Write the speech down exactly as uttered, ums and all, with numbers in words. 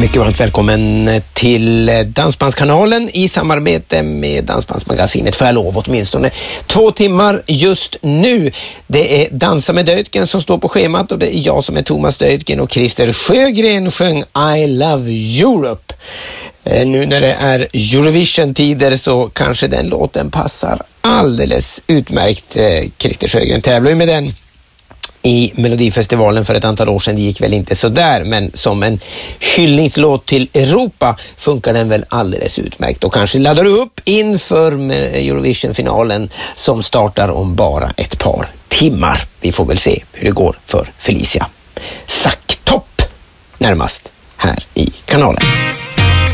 Mycket varmt välkommen till Dansbandskanalen i samarbete med Dansbandsmagasinet, får jag lov åtminstone två timmar just nu. Det är Dansa med Deutgen som står på schemat och det är jag som är Thomas Deutgen och Christer Sjögren sjöng I Love Europe. Nu när det är Eurovision-tider så kanske den låten passar alldeles utmärkt. Christer Sjögren tävlar ju med den i Melodifestivalen för ett antal år sedan. Det gick väl inte så där, men som en hyllningslåt till Europa funkar den väl alldeles utmärkt. Och kanske laddar du upp inför Eurovision-finalen som startar om bara ett par timmar. Vi får väl se hur det går för Felicia Sacktopp närmast här i kanalen.